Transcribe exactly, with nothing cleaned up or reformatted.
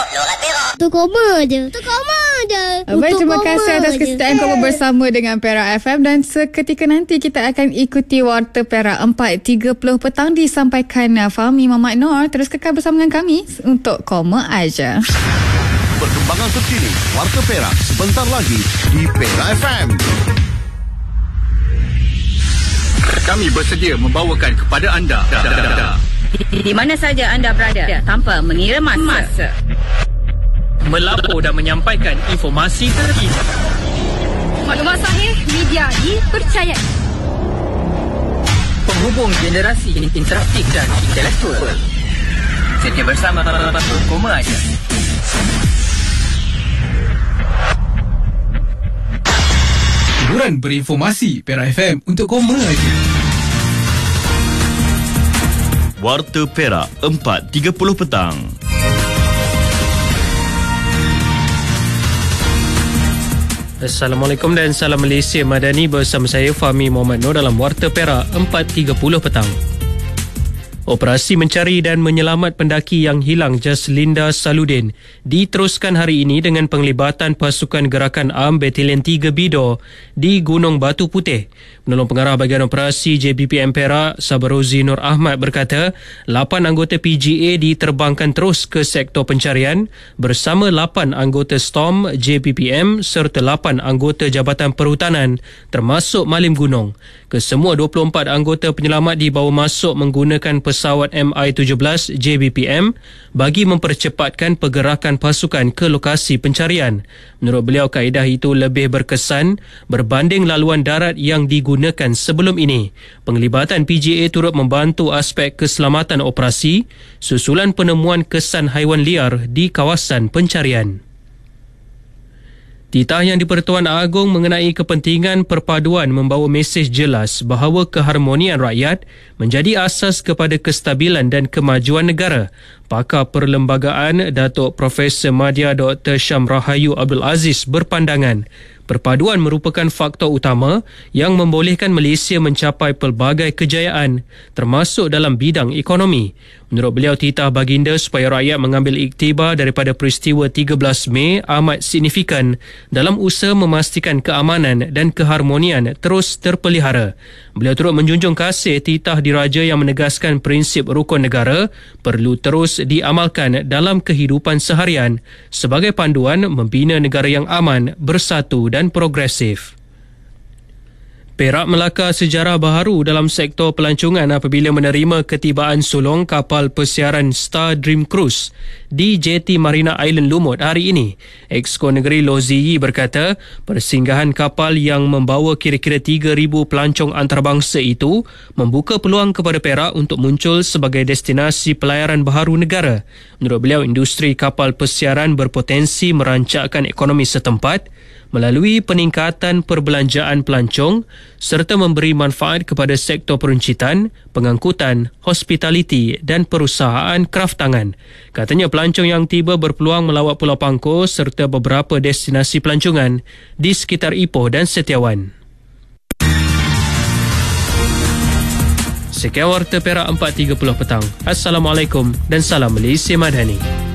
Satu koma je. Satu koma je. Baik, terima kasih atas kesetiaan kamu bersama dengan Perak F M. Dan seketika nanti kita akan ikuti Warta Perak empat tiga puluh petang disampaikan Fahmi Mamat Noor. Terus kekal bersama dengan kami untuk Koma Aja. Perkembangan terkini Warta Perak sebentar lagi di Perak F M. Kami bersedia membawakan kepada anda di, di mana saja anda berada tanpa mengira masa, melapor dan menyampaikan informasi terkini. Maklumat sahih, media dipercayai, penghubung generasi interaktif dan intelektual. Setia bersama Koma Aja. Hiburan berinformasi Perak F M untuk Koma Aja. Warta Perak empat tiga puluh petang. Assalamualaikum dan salam Malaysia Madani, bersama saya Fahmi Muhammad Noor dalam Warta Perak empat tiga puluh petang. Operasi mencari dan menyelamat pendaki yang hilang Jaslinda Saludin diteruskan hari ini dengan penglibatan pasukan gerakan A M Batalion tiga Bidor di Gunung Batu Putih. Penolong pengarah bahagian operasi J B P M Perak, Sabarozi Nur Ahmad berkata, lapan anggota P G A diterbangkan terus ke sektor pencarian bersama lapan anggota Storm J B P M serta lapan anggota Jabatan Perhutanan termasuk Malim Gunung. Kesemua dua puluh empat anggota penyelamat dibawa masuk menggunakan pesawat M I tujuh belas J B P M bagi mempercepatkan pergerakan pasukan ke lokasi pencarian. Menurut beliau, kaedah itu lebih berkesan berbanding laluan darat yang digunakan sebelum ini. Penglibatan P G A turut membantu aspek keselamatan operasi susulan penemuan kesan haiwan liar di kawasan pencarian. Titah Yang di-Pertuan Agong mengenai kepentingan perpaduan membawa mesej jelas bahawa keharmonian rakyat menjadi asas kepada kestabilan dan kemajuan negara. Pakar Perlembagaan Datuk Profesor Madya Doktor Syam Rahayu Abdul Aziz berpandangan perpaduan merupakan faktor utama yang membolehkan Malaysia mencapai pelbagai kejayaan termasuk dalam bidang ekonomi. Menurut beliau, titah baginda supaya rakyat mengambil iktibar daripada peristiwa tiga belas Mei amat signifikan dalam usaha memastikan keamanan dan keharmonian terus terpelihara. Beliau turut menjunjung kasih titah diraja yang menegaskan prinsip rukun negara perlu terus diamalkan dalam kehidupan seharian sebagai panduan membina negara yang aman, bersatu dan progresif. Perak melakar sejarah baharu dalam sektor pelancongan apabila menerima ketibaan sulong kapal persiaran Star Dream Cruise di J T Marina Island Lumut hari ini. Exco Negeri Loh Ziyi berkata, persinggahan kapal yang membawa kira-kira tiga ribu pelancong antarabangsa itu membuka peluang kepada Perak untuk muncul sebagai destinasi pelayaran baharu negara. Menurut beliau, industri kapal persiaran berpotensi merancakkan ekonomi setempat melalui peningkatan perbelanjaan pelancong serta memberi manfaat kepada sektor peruncitan, pengangkutan, hospitaliti dan perusahaan kraftangan. Katanya pelancong yang tiba berpeluang melawat Pulau Pangkor serta beberapa destinasi pelancongan di sekitar Ipoh dan Setiawan. Sekian Warta Perak empat tiga puluh petang. Assalamualaikum dan salam Malaysia Madani.